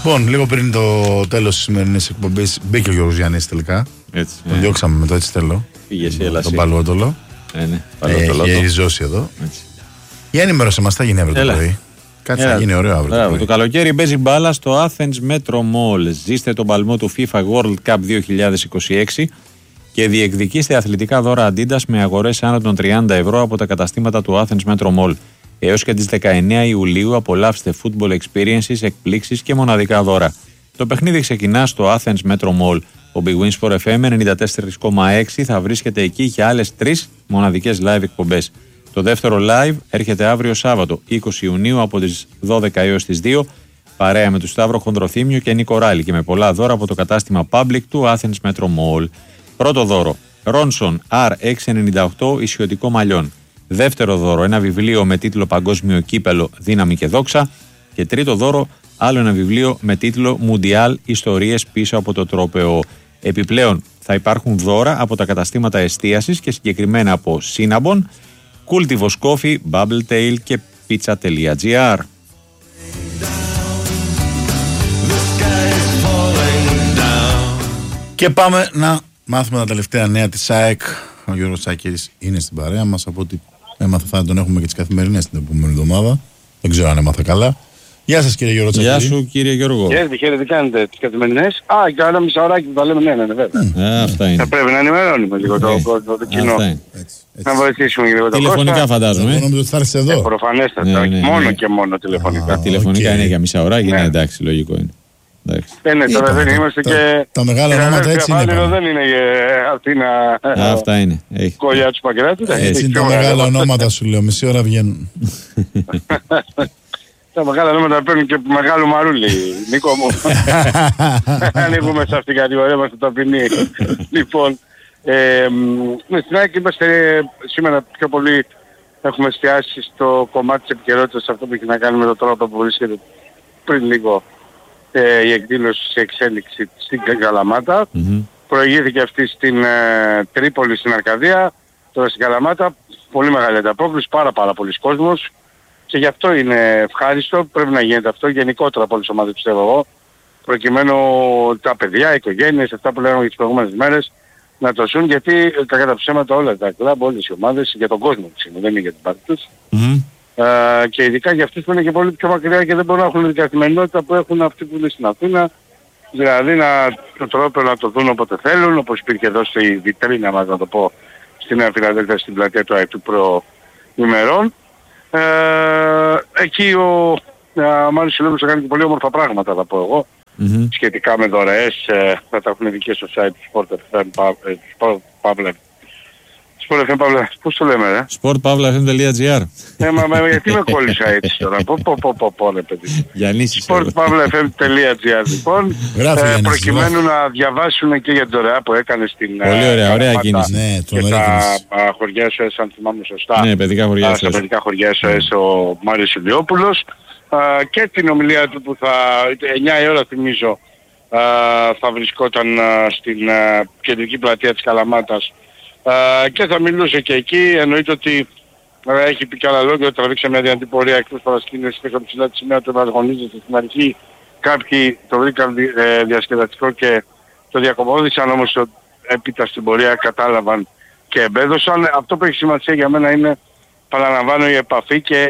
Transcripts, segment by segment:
Λοιπόν, λίγο πριν το τέλος της σημερινής εκπομπής μπήκε ο Γιώργος Γιάννης τελικά. Έτσι. Τον διώξαμε με το έτσι θέλω. Πήγε σε Ελλάδα. Τον Παλαιότολο. Ναι. Έχει ριζώσει εδώ. Έτσι. Για ενημέρωσε μας, θα γίνει αύριο το πρωί. Κάτι θα γίνει ωραίο αύριο το πρωί. Το καλοκαίρι παίζει μπάλα στο Athens Metro Mall. Ζήστε τον παλμό του FIFA World Cup 2026 και διεκδικήστε αθλητικά δώρα Adidas με αγορές άνω των 30 ευρώ από τα καταστήματα του Athens Metro Mall. Έως και τις 19 Ιουλίου απολαύστε football experiences, εκπλήξεις και μοναδικά δώρα. Το παιχνίδι ξεκινά στο Athens Metro Mall. Ο Big Win Sport FM 94,6 θα βρίσκεται εκεί για άλλες 3 μοναδικές live εκπομπές. Το δεύτερο live έρχεται αύριο Σάββατο 20 Ιουνίου από τις 12 έως τις 2 παρέα με του Σταύρο Χονδροθύμιο και Νίκο Ράλη και με πολλά δώρα από το κατάστημα Public του Athens Metro Mall. Πρώτο δώρο Ronson R698 ισιωτικό μαλλιών. Δεύτερο δώρο ένα βιβλίο με τίτλο Παγκόσμιο Κύπελο Δύναμη και Δόξα. Και τρίτο δώρο άλλο ένα βιβλίο με τίτλο Μουντιάλ Ιστορίες πίσω από το τρόπαιο. Επιπλέον θα υπάρχουν δώρα από τα καταστήματα εστίασης και συγκεκριμένα από Cinnabon, Cultivos Coffee, Bubble Tail και Pizza.gr. Και πάμε να μάθουμε τα τελευταία νέα της ΑΕΚ. Ο Γιώργος Τσάκης είναι στην παρέα μας. Από ό,τι έμαθα θα τον έχουμε και τις καθημερινές την επόμενη εβδομάδα. Δεν ξέρω αν έμαθα καλά. Γεια σας κύριε Γιώργο Τσάκη. Γεια σου κύριε Γιώργο. Χαίρετε, τι κάνετε τις καθημερινές? Και ένα μισάωράκι που τα λέμε, ναι, βέβαια. Αυτά είναι. Θα πρέπει να ενημερώνουμε λίγο το κοινό. Να βοηθήσουμε λίγο το κόσμο. Τηλεφωνικά φαντάζομαι. Νομίζω ότι θα έρθεις εδώ. Προφανέστατα. Μόνο και μόνο τηλεφωνικά. Τηλεφωνικά είναι για μισάωράκι, είναι εντάξει, λογικό είναι. Ναι, τώρα δεν είμαστε και... Τα μεγάλα ονόματα έτσι είναι. Δεν είναι αυτή να... Αυτά είναι. Κολλιά τους Παγκράτη. Έτσι είναι τα μεγάλα ονόματα σου λέω, μισή ώρα βγαίνουν. Τα μεγάλα ονόματα παίρνουν και μεγάλο μαρούλι, Νίκο μου. Ανοίγουμε σε αυτήν την κατηγορία, είμαστε ταπεινοί. Λοιπόν, στην ΑΕΚ είμαστε σήμερα πιο πολύ, έχουμε εστιάσει στο κομμάτι της επικαιρότητας, αυτό που έχει να κάνει με τον τρόπο που βρίσκεται πριν λίγο η εκδήλωση σε εξέλιξη στην Καλαμάτα. Προηγήθηκε αυτή στην Τρίπολη, στην Αρκαδία, τώρα στην Καλαμάτα. Πολύ μεγάλη ανταπόκριση, πάρα πολλοί κόσμος. Και γι' αυτό είναι ευχάριστο, πρέπει να γίνεται αυτό γενικότερα από όλες τις ομάδες, πιστεύω εγώ, προκειμένου τα παιδιά, οι οικογένειες, αυτά που λέγαμε για τις προηγούμενες μέρες, να το ζουν, γιατί κακά τα ψέματα όλα τα κλαμπ, όλες οι ομάδες, για τον κόσμο τους είναι, δεν είναι για την πάρτι τους. Και ειδικά για αυτούς που είναι και πολύ πιο μακριά και δεν μπορούν να έχουν την καθημερινότητα που έχουν αυτοί που είναι στην Αθήνα, δηλαδή το τρόπο να το δουν όποτε θέλουν, όπως υπήρχε εδώ στη βιτρίνα μας, να το πω, στην Νέα Φιλαδέλφια, στην πλατεία του ΑΕΤ προημερών. Εκεί ο Μάριος Σιλόπουλος θα κάνει και πολύ όμορφα πράγματα, θα πω εγώ, σχετικά με δωρεές, θα τα έχουν ειδικές στο site του Sport FM, πώς το λέμε ρε? sportpavlafm.gr. Μα γιατί με κόλλησα έτσι τώρα, πω ρε παιδί. sportpavlafm.gr λοιπόν, προκειμένου να διαβάσουν και για την δωρεά που έκανε στην πολύ ωραία κίνηση. Και τα χωριά SOS, αν θυμάμαι σωστά. Ναι, παιδικά χωριά SOS. Στα παιδικά χωριά SOS ο Μάριος Ηλιόπουλος και την ομιλία του που θα 9 η ώρα θυμίζω θα βρισκόταν στην κεντρική πλατεία της Καλαμάτας και θα μιλούσε και εκεί. Εννοείται ότι έχει πει και άλλα λόγια, τραβήξε μια διαντυπωρία εκτός παρασκήνιας και ψηλά τη σημαία του ευαγωνίζεται στην αρχή. Κάποιοι το βρήκαν διασκεδαστικό και το διακομόδησαν, όμως έπειτα στην πορεία κατάλαβαν και εμπέδωσαν. Αυτό που έχει σημασία για μένα είναι, παραλαμβάνω, η επαφή και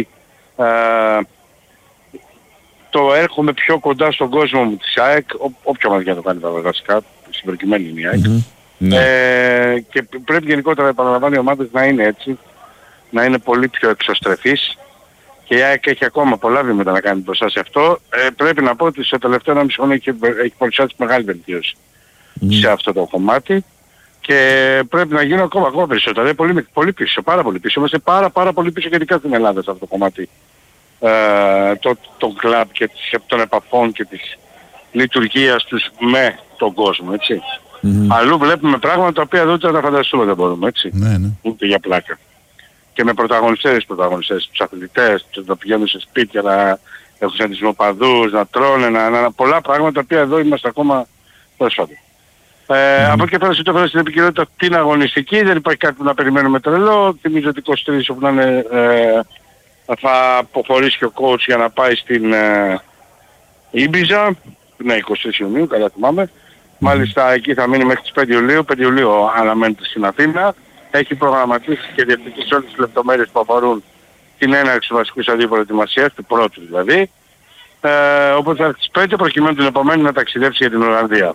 το έρχομαι πιο κοντά στον κόσμο μου της ΑΕΚ, όποια μας για το κάνει βασικά, συμπερκειμένη είναι η ΑΕΚ. Και πρέπει γενικότερα, επαναλαμβάνω, οι ομάδες να είναι έτσι, να είναι πολύ πιο εξωστρεφείς και η ΑΕΚ έχει ακόμα πολλά βήματα να κάνει μπροστά σε αυτό. Πρέπει να πω ότι στο τελευταίο 1,5 χρόνο έχει παρουσιάσει μεγάλη βελτίωση σε αυτό το κομμάτι και πρέπει να γίνουν ακόμα περισσότερα. Πολύ πίσω, πάρα πολύ πίσω. Είμαστε πάρα πολύ πίσω γενικά στην Ελλάδα σε αυτό το κομμάτι των κλαμπ και των επαφών και της λειτουργίας τους με τον κόσμο, έτσι. Αλλού βλέπουμε πράγματα τα οποία δεν τα φανταστούμε, δεν μπορούμε, έτσι. Ούτε για πλάκα. Και με πρωταγωνιστές, τους αθλητές, να πηγαίνουν σε σπίτια, να έχουν συναντισμοπαδούς, να τρώνε, πολλά πράγματα τα οποία εδώ είμαστε ακόμα πρόσφατα. Από εκεί πέρα το φέρω στην επικαιρότητα την αγωνιστική, δεν υπάρχει κάτι που να περιμένουμε τρελό. Θυμίζω ότι 23 όπου να είναι θα αποχωρήσει και ο coach για να πάει Ήμπιζα, ναι, 23 Ιουνίου, καλά θυμάμαι. Μάλιστα εκεί θα μείνει μέχρι τις 5 Ιουλίου. 5 Ιουλίου αναμένεται στην Αθήνα. Έχει προγραμματίσει και διευθυντήσει όλες τις λεπτομέρειες που αφορούν την έναρξη του βασικού σταδίου προετοιμασίας, του πρώτου δηλαδή. Οπότε θα τις 5 προκειμένου την επομένη να ταξιδέψει για την Ολλανδία.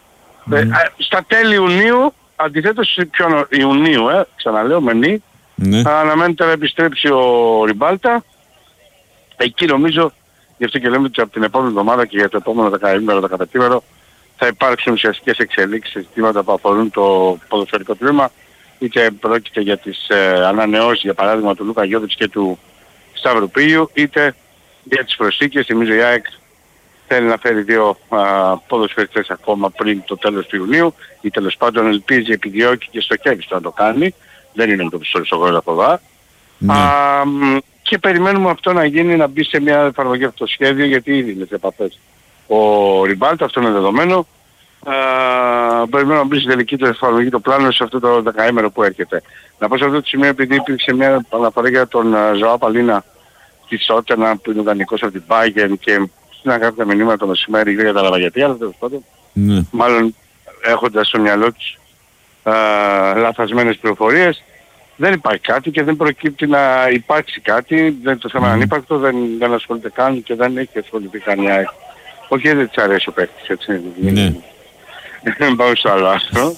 Στα τέλη Ιουνίου, αντιθέτως ποιον Ιουνίου, ξαναλέω, μενή, αναμένεται να επιστρέψει ο Ριμπάλτα. Εκεί νομίζω, γι' αυτό και λέμε ότι από την επόμενη εβδομάδα και για το επόμενο 15μέρο θα υπάρξουν ουσιαστικές εξελίξεις σε ζητήματα που αφορούν το ποδοσφαιρικό τμήμα, είτε πρόκειται για τις ανανεώσεις, για παράδειγμα, του Λούκα Γιώβιτς και του Σταύρου Πίιου, είτε για τις προσθήκες. Θυμίζω η ΑΕΚ θέλει να φέρει 2 ποδοσφαιριστές ακόμα πριν το τέλος του Ιουνίου, ή τέλος πάντων ελπίζει, επιδιώκει και στοχεύει στο να το κάνει. Δεν είναι το πιστολισογόρο από εδώ. Και περιμένουμε αυτό να γίνει, να μπει σε μια εφαρμογή αυτό το σχέδιο, γιατί ήδη είναι σε επαφές ο Ριμπάλτα, αυτό είναι δεδομένο. Περιμένουμε να μπει σε τελική το εφαρμογή το πλάνο σε αυτό το 10ήμερο που έρχεται. Να πω σε αυτό το σημείο, επειδή υπήρξε μια αναφορά για τον Ζωά Παλίνα της Ότενα που είναι δανεικός από την Bayern και να κάποια μηνύματα το μεσημέρι, δεν κατάλαβα γιατί, αλλά τέλος πάντων. Μάλλον έχοντας στο μυαλό τους λαθασμένες πληροφορίες. Δεν υπάρχει κάτι και δεν προκύπτει να υπάρξει κάτι. Δεν το θέμα ανύπαρκτο, δεν ασχολείται καν και δεν έχει ασχοληθεί κανένα. Όχι, δεν της αρέσει ο παίκτης, έτσι. Δεν πάω στο άλλο άστρο.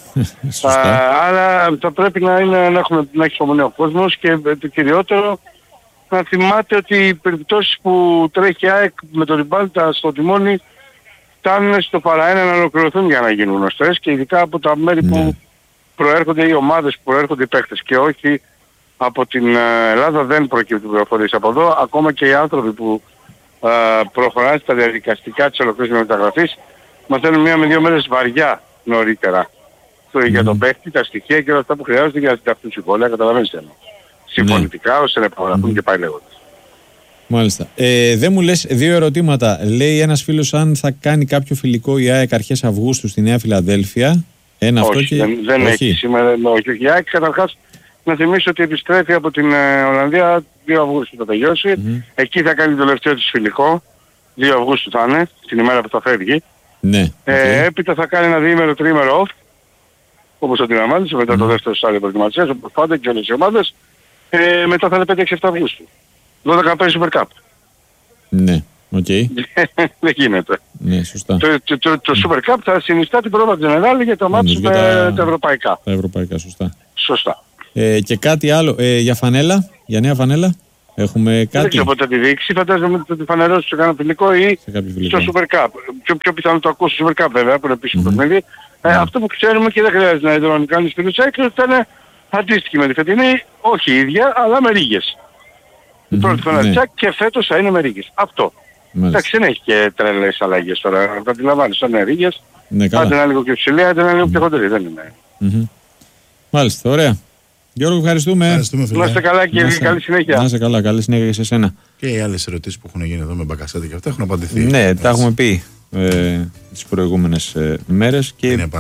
Αλλά θα πρέπει να έχει υπομονή ο κόσμος και το κυριότερο να θυμάται ότι οι περιπτώσεις που τρέχει η ΑΕΚ με τον Ριμπάλτα στο τιμόνι φτάνουν στο παραένα να ολοκληρωθούν για να γίνουν γνωστές και ειδικά από τα μέρη που προέρχονται οι ομάδες που προέρχονται οι παίκτες και όχι από την Ελλάδα. Δεν προκύπτουν πληροφορίες από εδώ. Ακόμα και οι άνθρωποι που προχωράνε στα διαδικαστικά της ολοκλήρωσης μεταγραφής μαθαίνουν 1 με 2 μέρες βαριά νωρίτερα για τον παίκτη, τα στοιχεία και όλα αυτά που χρειάζονται για να συνταχθούν συμβόλαια, καταλαβαίνεις τι. Συμφωνητικά ώστε να υπογραφούν και πάει λέγοντας. Μάλιστα. Δεν μου λες 2 ερωτήματα. Λέει ένας φίλος αν θα κάνει κάποιο φιλικό η ΑΕΚ αρχές Αυγούστου στη Νέα Φιλαδέλφια. Ένα όχι, αυτό και... δεν έχει σήμερα. Όχι, η ΑΕΚ καταρχάς να θυμίσω ότι επιστρέφει από την Ολλανδία 2 Αυγούστου θα τελειώσει. Εκεί θα κάνει το τελευταίο της φιλικό. 2 Αυγούστου θα είναι, την ημέρα που θα φεύγει. Ναι. Έπειτα θα κάνει ένα διήμερο, τρίμερο off, όπως αντιλαμβάνεσαι, μετά το δεύτερο στάδιο προετοιμασίας, όπως πάντα και όλες οι ομάδες. Μετά θα είναι 5-6-7 Αυγούστου. 12 παίζει Super Cup. Ναι, οκ. Δεν γίνεται. Ναι, σωστά. Το Super Cup θα συνιστά την πρόβα General για το μάτσο με τα ευρωπαϊκά. Τα ευρωπαϊκά, σωστά. Σωστά. Και κάτι άλλο, για φανέλα, για νέα φανέλα, έχουμε κάτι. Δεν ξέρω πότε τη δείξει, φαντάζομαι ότι τη φανερώσει σε κανένα φιλικό ή στο Super Cup. Πιο πιθανό το ακούω στο Super Cup βέβαια, που είναι επίσημο παιχνίδι. Αυτό που ξέρουμε και δεν χρειάζεται να κάνεις την ουσάκη, ότι ήταν αντίστοιχη με τη φετινή, όχι ίδια, αλλά με ρίγες. Η πρώτη φανεριά και φέτος θα είναι με ρίγες. Αυτό. Εντάξει, δεν έχει και τρελές αλλαγές τώρα, θα αντιλαμβάνεις, θα είναι ρίγες. Άντε ένα λίγο πιο ψηλή, άντε ένα λίγο πιο χοντρή, δεν είναι. Μάλιστα, ωραία. Γιώργο, ευχαριστούμε. Να είστε καλά και καλή συνέχεια. Να είστε καλά, καλή συνέχεια και σε εσένα. Και οι άλλες ερωτήσεις που έχουν γίνει εδώ με Μπακασέτη και αυτά έχουν απαντηθεί. Ναι, τα έχουμε πει τις προηγούμενες μέρες και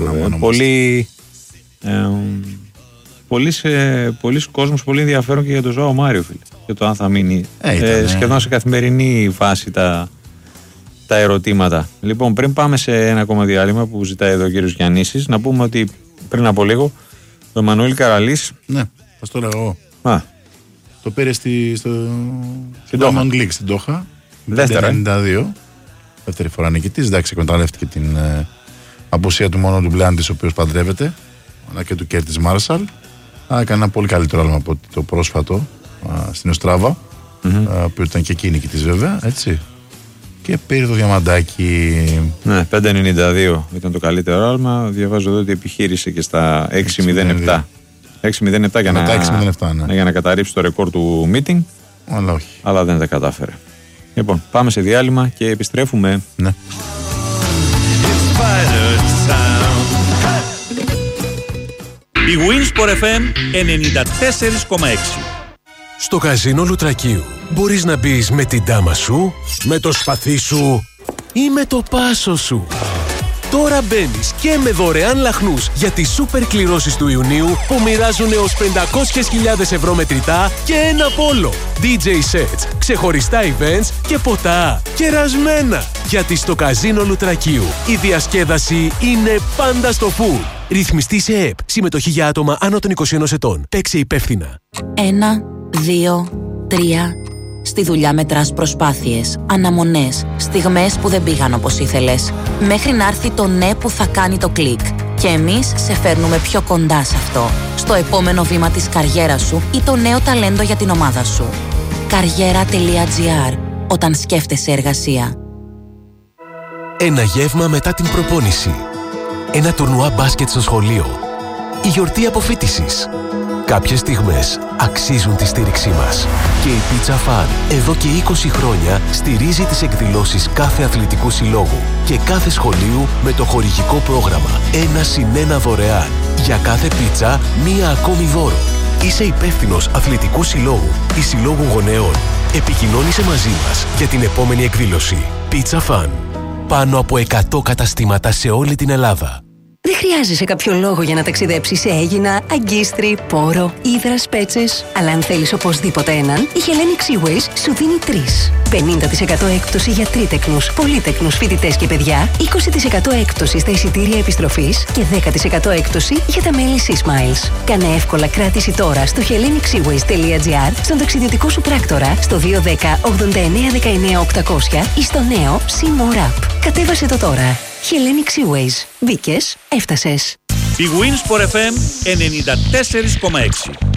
πολλοί κόσμος, πολύ ενδιαφέρον και για το Ζωάο Μάριο, φίλε. Για το αν θα μείνει σχεδόν σε καθημερινή βάση τα ερωτήματα. Λοιπόν, πριν πάμε σε ένα ακόμα διάλειμμα που ζητάει εδώ ο κύριος Γιαννήσης, να πούμε ότι πριν από λίγο ο Εμμανουήλ Καραλής. Ναι, θα το λέω εγώ. Το πήρε στην Diamond League στην Τόχα. Δεύτερα. 92. Δεύτερη φορά νικητής. Εντάξει, εκμεταλλεύτηκε την απουσία του μόνο του Μπλάντης, ο οποίος παντρεύεται, αλλά και του Κέρτις Μάρσαλ. Έκανε ένα πολύ καλύτερο άλμα από το πρόσφατο στην Οστράβα, που ήταν και εκεί νικητής βέβαια, έτσι. Και πήρε το διαμαντάκι. Ναι, 5.92 ήταν το καλύτερο άλμα. Διαβάζω εδώ ότι επιχείρησε και στα 6.07. 6.07 για να καταρρύψει το ρεκόρ του meeting. Αλλά όχι. Αλλά δεν τα κατάφερε. Λοιπόν, πάμε σε διάλειμμα και επιστρέφουμε. Ναι. Η Winsport FM 94,6. Στο καζίνο Λουτρακίου μπορείς να μπεις με την τάμα σου, με το σπαθί σου ή με το πάσο σου. Τώρα μπαίνεις και με δωρεάν λαχνούς για τις σούπερ κληρώσεις του Ιουνίου που μοιράζουν έως 500.000 ευρώ μετρητά και ένα πόλο. DJ sets, ξεχωριστά events και ποτά κερασμένα. Γιατί στο Καζίνο Λουτρακίου η διασκέδαση είναι πάντα στο full. Ρυθμιστή σε ΕΕΠ. Συμμετοχή για άτομα άνω των 21 ετών. Παίξε υπεύθυνα. 1, 2, 3. Στη δουλειά μετράς προσπάθειες, αναμονές, στιγμές που δεν πήγαν όπως ήθελες. Μέχρι να έρθει το ναι που θα κάνει το κλικ. Και εμείς σε φέρνουμε πιο κοντά σε αυτό. Στο επόμενο βήμα της καριέρας σου ή το νέο ταλέντο για την ομάδα σου. Καριέρα.gr. Όταν σκέφτεσαι εργασία. Ένα γεύμα μετά την προπόνηση. Ένα τουρνουά μπάσκετ στο σχολείο. Η γιορτή αποφοίτησης. Κάποιες στιγμές αξίζουν τη στήριξή μας. Και η Pizza Fan εδώ και 20 χρόνια στηρίζει τις εκδηλώσεις κάθε αθλητικού συλλόγου και κάθε σχολείου με το χορηγικό πρόγραμμα 1+1 δωρεάν. Για κάθε πίτσα, μία ακόμη δώρο. Είσαι υπεύθυνος αθλητικού συλλόγου ή συλλόγου γονέων. Επικοινώνησε μαζί μας για την επόμενη εκδήλωση. Pizza Fan. Πάνω από 100 καταστήματα σε όλη την Ελλάδα. Δεν χρειάζεσαι κάποιο λόγο για να ταξιδέψεις σε Αίγινα, Αγκίστρι, Πόρο, Ύδρα, Πέτσες. Αλλά αν θέλεις οπωσδήποτε έναν, η Hellenic Seaways σου δίνει 3. 50% έκπτωση για τρίτεκνους, πολύτεκνους φοιτητές και παιδιά, 20% έκπτωση στα εισιτήρια επιστροφής και 10% έκπτωση για τα μέλη Seasmiles. Κάνε εύκολα κράτηση τώρα στο hellenicsseaways.gr, στον ταξιδιωτικό σου πράκτορα, στο 210 89 19 800 ή στο νέο SeaMore App. Κατέβασε το τώρα. Hellenic Seaways. Μπήκες, έφτασες. Η Wins for FM 94,6.